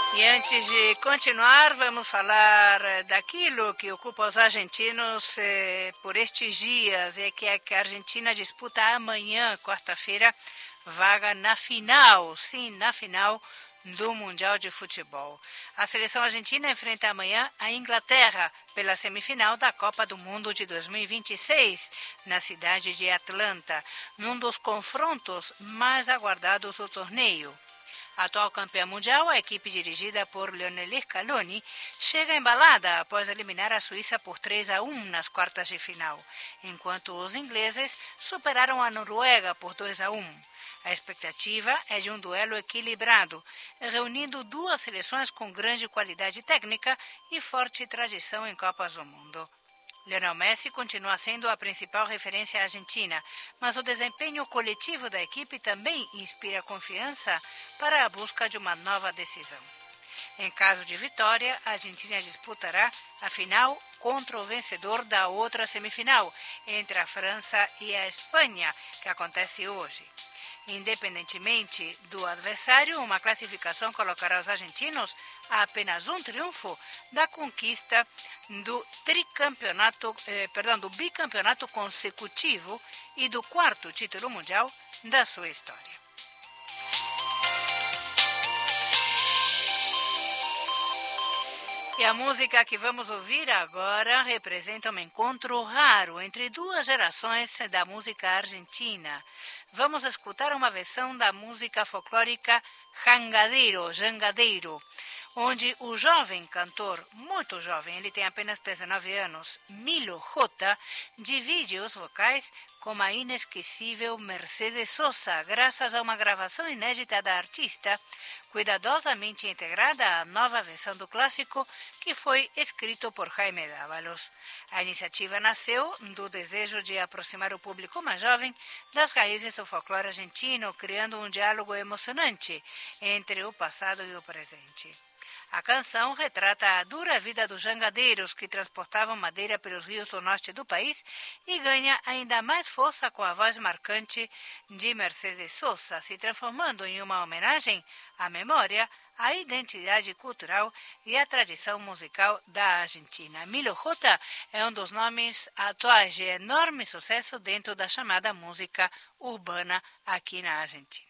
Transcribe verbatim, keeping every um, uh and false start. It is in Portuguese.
E antes de continuar, vamos falar daquilo que ocupa os argentinos eh, por estes dias, é que a Argentina disputa amanhã, quarta-feira, vaga na final, sim, na final do Mundial de Futebol. A seleção argentina enfrenta amanhã a Inglaterra pela semifinal da Copa do Mundo de dois mil e vinte e seis, na cidade de Atlanta, num dos confrontos mais aguardados do torneio. A atual campeã mundial, a equipe dirigida por Lionel Scaloni, chega embalada após eliminar a Suíça por três a um nas quartas de final, enquanto os ingleses superaram a Noruega por dois a um. A expectativa é de um duelo equilibrado, reunindo duas seleções com grande qualidade técnica e forte tradição em Copas do Mundo. Lionel Messi continua sendo a principal referência argentina, mas o desempenho coletivo da equipe também inspira confiança para a busca de uma nova decisão. Em caso de vitória, a Argentina disputará a final contra o vencedor da outra semifinal, entre a França e a Espanha, que acontece hoje. Independentemente do adversário, uma classificação colocará os argentinos a apenas um triunfo da conquista do tricampeonato, eh, perdão, do bicampeonato consecutivo e do quarto título mundial da sua história. E a música que vamos ouvir agora representa um encontro raro entre duas gerações da música argentina. Vamos escutar uma versão da música folclórica Jangadeiro, Jangadeiro, onde o jovem cantor, muito jovem, ele tem apenas dezenove anos, Milo J, divide os vocais com a inesquecível Mercedes Sosa, graças a uma gravação inédita da artista, cuidadosamente integrada à nova versão do clássico que foi escrito por Jaime Dávalos. A iniciativa nasceu do desejo de aproximar o público mais jovem das raízes do folclore argentino, criando um diálogo emocionante entre o passado e o presente. A canção retrata a dura vida dos jangadeiros que transportavam madeira pelos rios do norte do país e ganha ainda mais força com a voz marcante de Mercedes Sosa, se transformando em uma homenagem à memória, à identidade cultural e à tradição musical da Argentina. Milo J é um dos nomes atuais de enorme sucesso dentro da chamada música urbana aqui na Argentina.